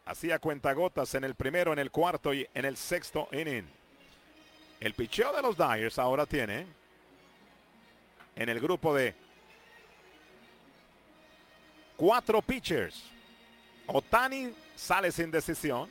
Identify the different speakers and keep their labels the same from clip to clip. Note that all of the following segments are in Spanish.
Speaker 1: Hacía cuentagotas en el primero, en el cuarto y en el sexto inning. El picheo de los Dyers ahora tiene en el grupo de 4 pitchers. Ohtani sale sin decisión.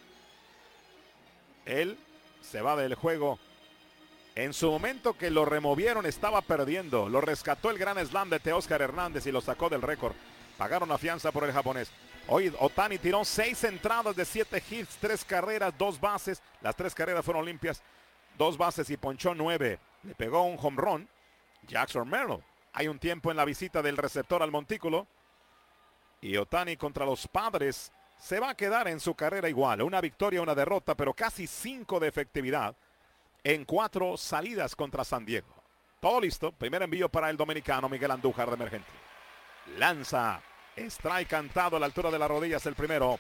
Speaker 1: Él se va del juego. En su momento que lo removieron estaba perdiendo. Lo rescató el gran slam de Teóscar Hernández y lo sacó del récord. Pagaron la fianza por el japonés. Hoy Ohtani tiró 6 entradas de 7 hits, 3 carreras, 2 bases. Las 3 carreras fueron limpias. 2 bases y ponchó 9. Le pegó un home run Jackson Merrill. Hay un tiempo en la visita del receptor al montículo. Y Ohtani contra los Padres se va a quedar en su carrera igual. Una victoria, una derrota, pero casi 5 de efectividad en 4 salidas contra San Diego. Todo listo. Primer envío para el dominicano Miguel Andújar de emergente. Lanza. Strike cantado a la altura de las rodillas el primero.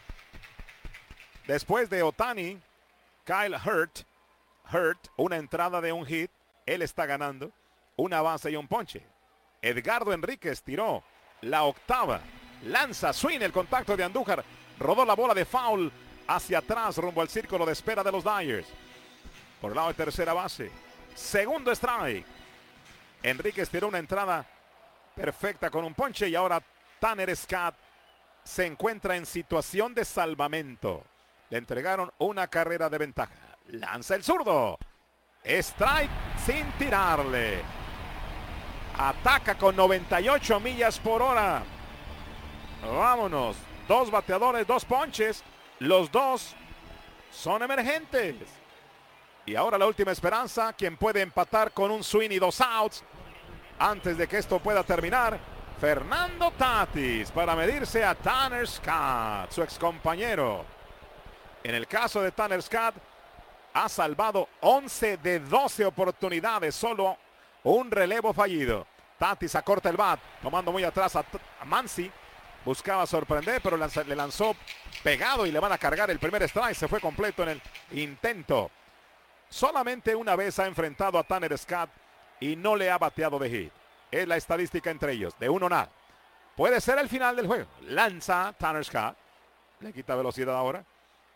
Speaker 1: Después de Ohtani, Kyle Hurt, una entrada de un hit. Él está ganando. Una base y un ponche. Edgardo Enríquez tiró la octava. Lanza, swing, el contacto de Andújar. Rodó la bola de foul hacia atrás rumbo al círculo de espera de los Dyers. Por el lado de tercera base. Segundo strike. Enríquez tiró una entrada perfecta con un ponche y ahora Tanner Scott se encuentra en situación de salvamento. Le entregaron una carrera de ventaja. Lanza el zurdo. Strike sin tirarle. Ataca con 98 millas por hora. Vámonos. 2 bateadores, 2 ponches. Los 2 son emergentes. Y ahora la última esperanza. Quien puede empatar con un swing y 2 outs. Antes de que esto pueda terminar. Fernando Tatis para medirse a Tanner Scott, su excompañero. En el caso de Tanner Scott, ha salvado 11 de 12 oportunidades. Solo un relevo fallido. Tatis acorta el bat, tomando muy atrás a Mansi. Buscaba sorprender, pero le lanzó pegado y le van a cargar el primer strike. Se fue completo en el intento. Solamente una vez ha enfrentado a Tanner Scott y no le ha bateado de hit. Es la estadística entre ellos, de 1-0. Puede ser el final del juego. Lanza Tanner Scott. Le quita velocidad ahora.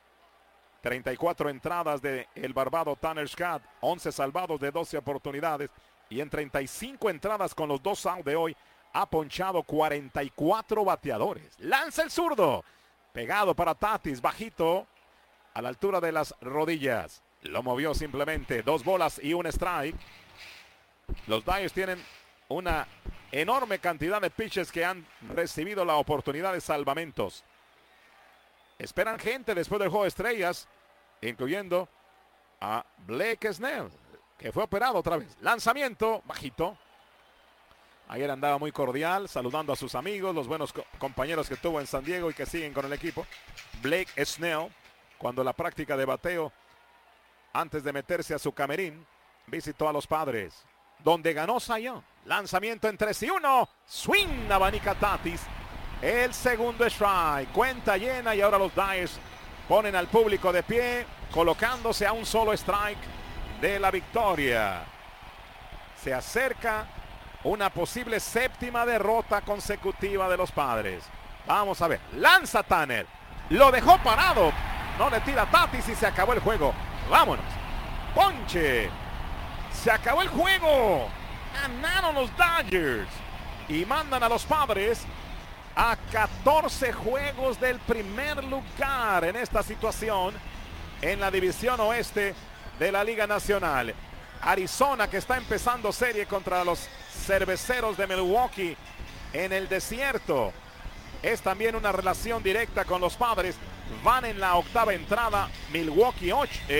Speaker 1: 34 entradas del barbado Tanner Scott. 11 salvados de 12 oportunidades. Y en 35 entradas con los 2 outs de hoy, ha ponchado 44 bateadores. Lanza el zurdo. Pegado para Tatis, bajito, a la altura de las rodillas. Lo movió simplemente. 2 bolas y un strike. Los Dyers tienen una enorme cantidad de pitches que han recibido la oportunidad de salvamentos. Esperan gente después del juego de estrellas, incluyendo a Blake Snell, que fue operado otra vez. Lanzamiento, bajito. Ayer andaba muy cordial, saludando a sus amigos, los buenos compañeros que tuvo en San Diego y que siguen con el equipo. Blake Snell, cuando la práctica de bateo, antes de meterse a su camerín, visitó a los Padres, donde ganó Cy Young. Lanzamiento en 3-1. Swing, abanica Tatis. El segundo strike. Cuenta llena y ahora los Dyers ponen al público de pie, colocándose a un solo strike de la victoria. Se acerca una posible 7ª derrota consecutiva de los Padres. Vamos a ver. Lanza Tanner. Lo dejó parado. No le tira Tatis y se acabó el juego. Vámonos. Ponche. Se acabó el juego. Ganaron los Dodgers. Y mandan a los Padres a 14 juegos del primer lugar en esta situación en la división oeste de la Liga Nacional. Arizona, que está empezando serie contra los Cerveceros de Milwaukee en el desierto, es también una relación directa con los Padres. Van en la 8ª entrada. Milwaukee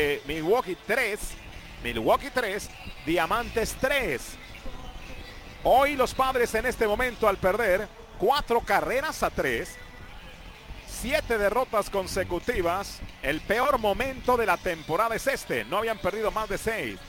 Speaker 1: 3, Diamantes 3. Hoy los Padres en este momento, al perder 4 carreras a 3, 7 derrotas consecutivas. El peor momento de la temporada es este. No habían perdido más de 6.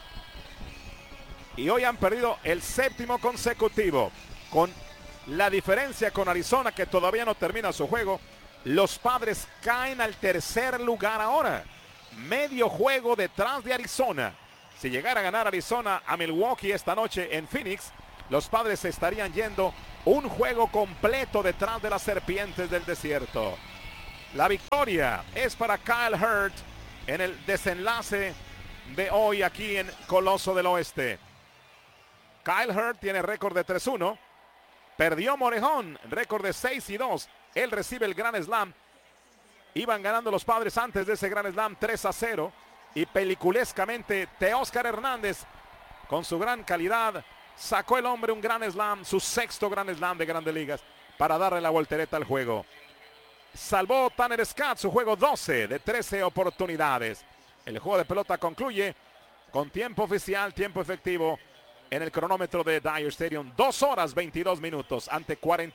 Speaker 1: Y hoy han perdido el 7º consecutivo. Con la diferencia con Arizona, que todavía no termina su juego, los Padres caen al 3er lugar ahora. Medio juego detrás de Arizona. Si llegara a ganar Arizona a Milwaukee esta noche en Phoenix, los Padres estarían yendo un juego completo detrás de las Serpientes del Desierto. La victoria es para Kyle Hurt en el desenlace de hoy aquí en Coloso del Oeste. Kyle Hurt tiene récord de 3-1. Perdió Morejón, récord de 6-2. Él recibe el Grand Slam. Iban ganando los Padres antes de ese Grand Slam 3-0. Y peliculescamente Teóscar Hernández, con su gran calidad, sacó el hombre un Grand Slam, su sexto Grand Slam de Grandes Ligas, para darle la voltereta al juego. Salvó Tanner Scott su juego 12 de 13 oportunidades. El juego de pelota concluye con tiempo oficial, tiempo efectivo en el cronómetro de Dyer Stadium. 2 horas 22 minutos ante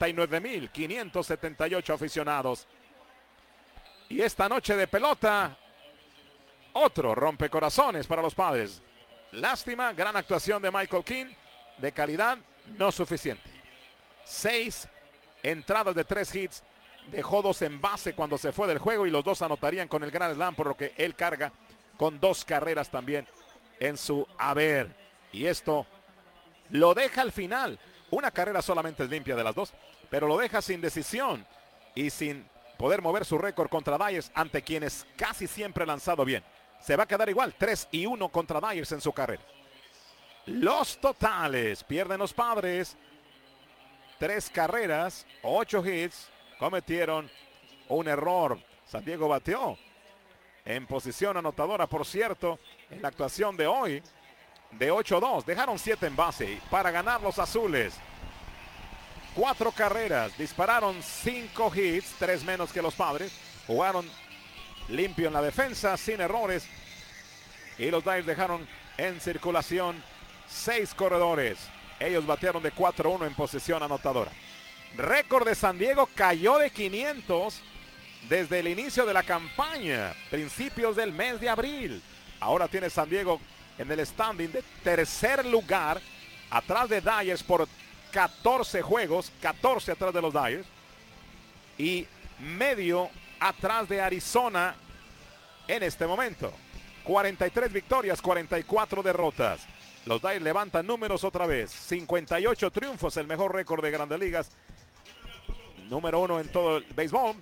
Speaker 1: 49,578 aficionados. Y esta noche de pelota, otro rompecorazones para los Padres. Lástima, gran actuación de Michael King, de calidad no suficiente. 6 entradas de 3 hits, dejó 2 en base cuando se fue del juego y los 2 anotarían con el Grand Slam, por lo que él carga con 2 carreras también en su haber. Y esto lo deja al final. Una carrera solamente es limpia de las 2, pero lo deja sin decisión y sin poder mover su récord contra Dyers, ante quienes casi siempre ha lanzado bien. Se va a quedar igual, 3-1 contra Dyers en su carrera. Los totales, pierden los Padres. 3 carreras, 8 hits, cometieron un error. San Diego bateó en posición anotadora, por cierto, en la actuación de hoy, de 8-2. Dejaron 7 en base para ganar los azules. 4 carreras, dispararon 5 hits, 3 menos que los Padres. Jugaron limpio en la defensa, sin errores. Y los Dyers dejaron en circulación 6 corredores. Ellos batearon de 4-1 en posición anotadora. Récord de San Diego cayó de 500 desde el inicio de la campaña, principios del mes de abril. Ahora tiene San Diego en el standing de tercer lugar, atrás de Dyers por 14 juegos, 14 atrás de los Dyers. Y medio atrás de Arizona en este momento. 43 victorias, 44 derrotas. Los Dyers levantan números otra vez. 58 triunfos, el mejor récord de Grandes Ligas. Número 1 en todo el béisbol.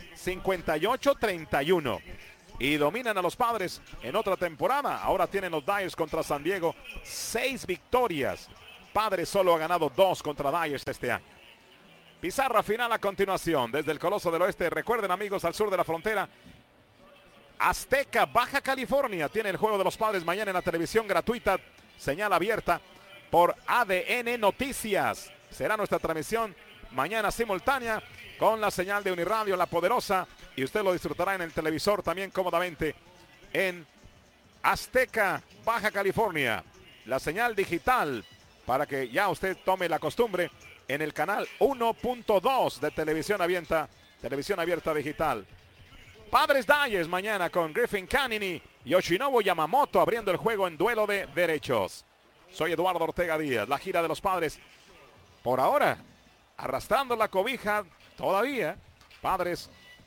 Speaker 1: 58-31. Y dominan a los Padres en otra temporada. Ahora tienen los Dyers contra San Diego 6 victorias. Padres solo ha ganado 2 contra Dyers este año. Pizarra final a continuación desde el Coloso del Oeste. Recuerden, amigos, al sur de la frontera, Azteca, Baja California, tiene el juego de los Padres mañana en la televisión gratuita, señal abierta por ADN Noticias. Será nuestra transmisión mañana simultánea con la señal de Uniradio, la poderosa, y usted lo disfrutará en el televisor también cómodamente en Azteca, Baja California. La señal digital para que ya usted tome la costumbre en el canal 1.2 de televisión abierta digital. Padres Dyers mañana con Griffin Canini y Yoshinobu Yamamoto abriendo el juego en duelo de derechos. Soy Eduardo Ortega Díaz. La gira de los Padres por ahora arrastrando la cobija todavía. Padres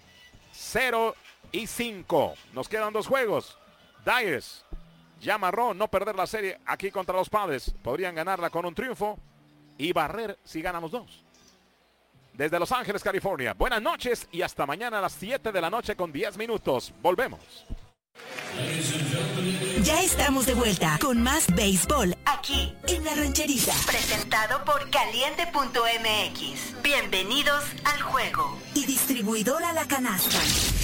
Speaker 1: 0-5. Nos quedan 2 juegos. Dyers ya amarró no perder la serie aquí contra los Padres. Podrían ganarla con un triunfo y barrer si ganan los 2. Desde Los Ángeles, California. Buenas noches y hasta mañana a las 7 de la noche con 10 minutos. Volvemos.
Speaker 2: Ya estamos de vuelta con más béisbol aquí en La Rancherita. Presentado por Caliente.mx. Bienvenidos al juego. Y distribuidora La Canasta.